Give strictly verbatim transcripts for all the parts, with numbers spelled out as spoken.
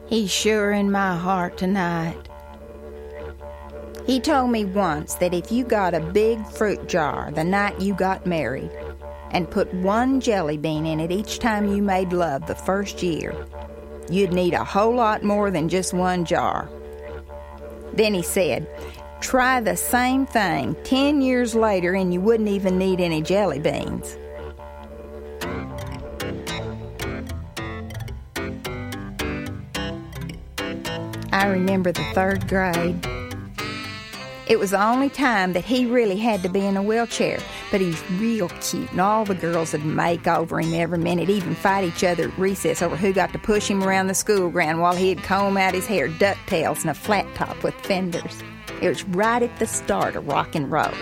He's sure in my heart tonight. He told me once that if you got a big fruit jar the night you got married and put one jelly bean in it each time you made love the first year, you'd need a whole lot more than just one jar. Then he said, try the same thing ten years later and you wouldn't even need any jelly beans. I remember the third grade. It was the only time that he really had to be in a wheelchair, but he's real cute, and all the girls would make over him every minute, even fight each other at recess over who got to push him around the school ground while he'd comb out his hair, ducktails, and a flat top with fenders. It was right at the start of rock and roll.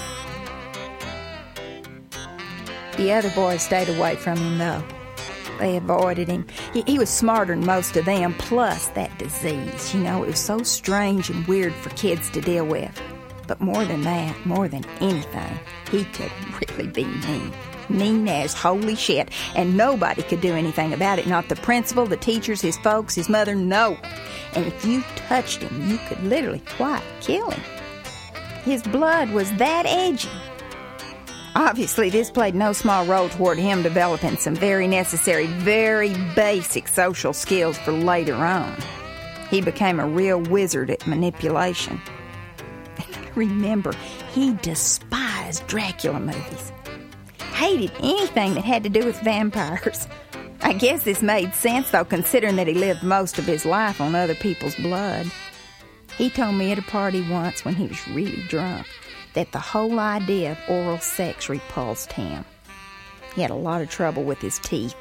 The other boys stayed away from him, though. They avoided him. He, he was smarter than most of them, plus that disease. You know, it was so strange and weird for kids to deal with. But more than that, more than anything, he could really be mean. Mean as holy shit. And nobody could do anything about it. Not the principal, the teachers, his folks, his mother, no. And if you touched him, you could literally quite kill him. His blood was that edgy. Obviously, this played no small role toward him developing some very necessary, very basic social skills for later on. He became a real wizard at manipulation. And I remember, he despised Dracula movies. Hated anything that had to do with vampires. I guess this made sense, though, considering that he lived most of his life on other people's blood. He told me at a party once when he was really drunk that the whole idea of oral sex repulsed him. He had a lot of trouble with his teeth.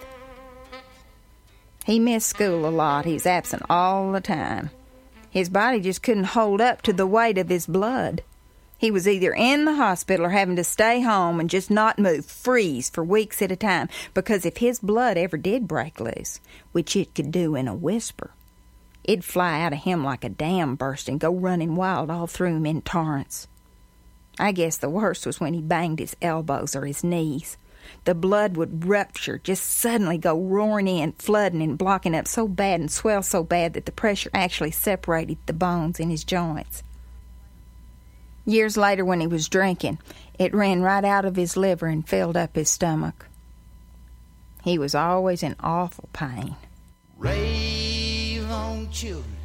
He missed school a lot. He was absent all the time. His body just couldn't hold up to the weight of his blood. He was either in the hospital or having to stay home and just not move, freeze for weeks at a time, because if his blood ever did break loose, which it could do in a whisper, it'd fly out of him like a dam burst and go running wild all through him in torrents. I guess the worst was when he banged his elbows or his knees. The blood would rupture, just suddenly go roaring in, flooding and blocking up so bad and swell so bad that the pressure actually separated the bones in his joints. Years later, when he was drinking, it ran right out of his liver and filled up his stomach. He was always in awful pain. Rave on children.